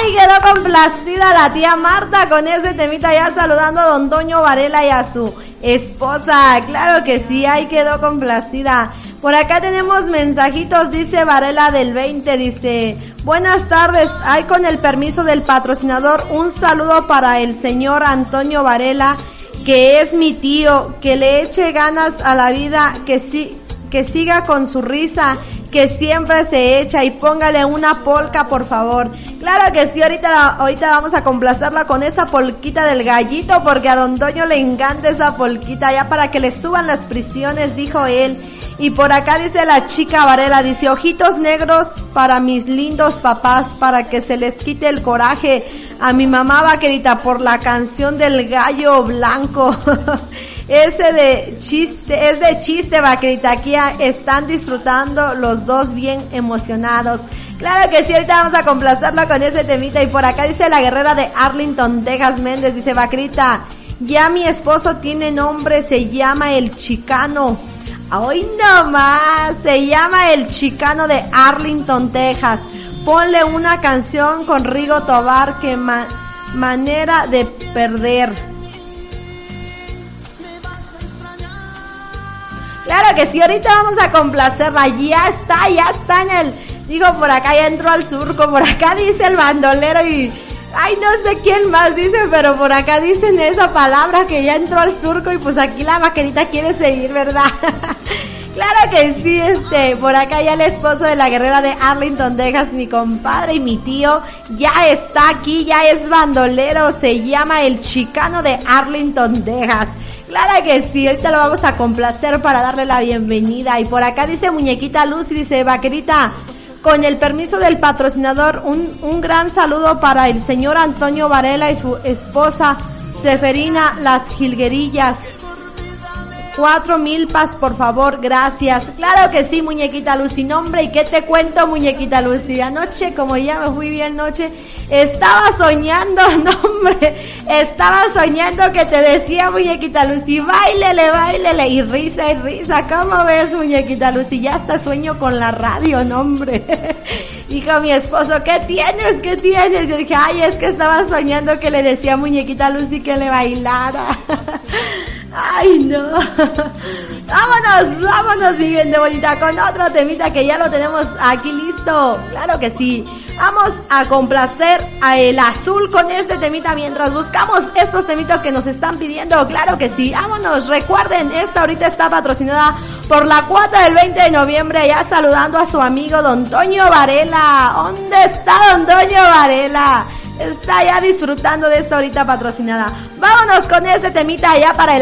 Ay, quedó complacida la tía Marta con ese temita, ya saludando a don Toño Varela y a su esposa. Claro que sí, ahí quedó complacida. Por acá tenemos mensajitos, dice Varela del 20, dice: buenas tardes, ay, con el permiso del patrocinador, un saludo para el señor Antonio Varela, que es mi tío, que le eche ganas a la vida, que siga con su risa, que siempre se echa, y póngale una polca, por favor. Claro que sí, ahorita vamos a complacerla con esa polquita del gallito, porque a don Toño le encanta esa polquita, ya para que le suban las prisiones, dijo él. Y por acá dice la chica Varela, dice: ojitos negros para mis lindos papás, para que se les quite el coraje a mi mamá vaquerita por la canción del gallo blanco. Es de chiste, vaquerita. Aquí están disfrutando los dos bien emocionados. Claro que sí, ahorita vamos a complacerla con ese temita. Y por acá dice la guerrera de Arlington, Texas, Méndez, dice: vaquerita, ya mi esposo tiene nombre, se llama el Chicano. Hoy nomás, se llama el Chicano de Arlington, Texas. Ponle una canción con Rigo Tobar, que manera de perder. Claro que sí, ahorita vamos a complacerla. Ya está en el... Digo, por acá ya entró al surco, por acá dice el bandolero y... Ay, no sé quién más dice, pero por acá dicen esa palabra, que ya entró al surco, y pues aquí la vaquerita quiere seguir, ¿verdad? Claro que sí, por acá ya el esposo de la guerrera de Arlington, Texas, mi compadre y mi tío, ya está aquí, ya es bandolero, se llama el Chicano de Arlington, Texas. Claro que sí, ahorita lo vamos a complacer para darle la bienvenida. Y por acá dice Muñequita Lucy, dice: vaquerita, con el permiso del patrocinador, un gran saludo para el señor Antonio Varela y su esposa Seferina Las Jilguerillas. 4 milpas, por favor, gracias. Claro que sí, Muñequita Lucy. Nombre, ¿y qué te cuento, Muñequita Lucy? Anoche, como ya me fui bien noche, estaba soñando, estaba soñando que te decía, Muñequita Lucy: báilele, y risa, ¿cómo ves, Muñequita Lucy? Ya hasta sueño con la radio, nombre. Dijo mi esposo: ¿qué tienes? Yo dije: ay, es que estaba soñando que le decía a Muñequita Lucy que le bailara. Ay, no. Vámonos, mi bien de bonita, con otro temita que ya lo tenemos aquí listo. Claro que sí. Vamos a complacer a El Azul con este temita mientras buscamos estos temitas que nos están pidiendo. Claro que sí. Vámonos. Recuerden, esta ahorita está patrocinada por la cuota del 20 de noviembre, ya saludando a su amigo don Toño Varela. ¿Dónde está don Toño Varela? Está ya disfrutando de esta ahorita patrocinada. Vámonos con este temita ya para el